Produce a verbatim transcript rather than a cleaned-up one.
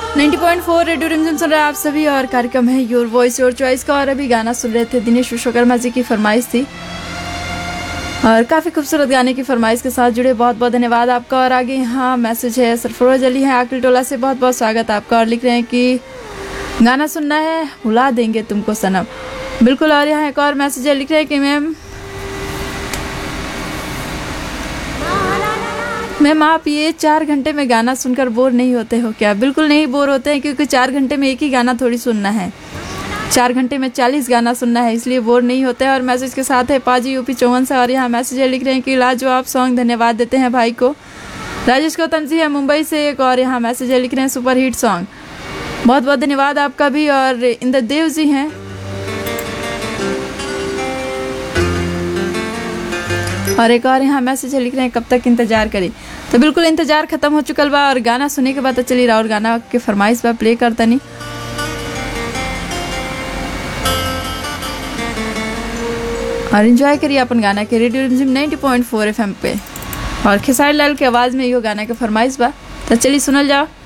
नब्बे पॉइंट चार रेडियो रिमझिम सुन रहे हैं आप सभी और कार्यक्रम है योर वॉइस योर चॉइस का। और अभी गाना सुन रहे थे, दिनेश विश्वकर्मा जी की फरमाइश थी और काफ़ी खूबसूरत गाने की फरमाइश के साथ जुड़े बहुत बहुत धन्यवाद आपका। और आगे यहाँ मैसेज है, सरफरोज अली है आकिल टोला से, बहुत बहुत स्वागत आपका। और लिख रहे हैं कि गाना सुनना है, भुला देंगे तुमको सनम। बिल्कुल। और यहाँ एक और मैसेज है, लिख रहे हैं कि मैम मैम आप ये चार घंटे में गाना सुनकर बोर नहीं होते हो क्या? बिल्कुल नहीं बोर होते हैं, क्योंकि चार घंटे में एक ही गाना थोड़ी सुनना है, चार घंटे में चालीस गाना सुनना है, इसलिए बोर नहीं होते हैं। और मैसेज के साथ है पाजी यूपी चौवन से। और यहाँ मैसेज है, लिख रहे हैं कि लाजवाब सॉन्ग, धन्यवाद देते हैं भाई को। राजेश गौतम जी है मुंबई से एक। और यहाँ मैसेज है, लिख रहे हैं सुपर हिट सॉन्ग, बहुत बहुत धन्यवाद आपका भी। और इंद्रदेव जी हैं, और एक और यहाँ मैसेज है, लिख रहे हैं कब तक इंतजार करें। तो बिल्कुल इंतजार खत्म हो चुकल बा और गाना सुने के बाद तो चली रहा और गाना के फरमाइश बा प्ले करता नहीं। और एंजॉय करिए अपन गाना के रेडियो रिमझिम नब्बे पॉइंट चार एफएम पे। और खेसारी लाल की आवाज़ में यो गाना के फरमाइश बा, तो चलिए सुनल जाओ।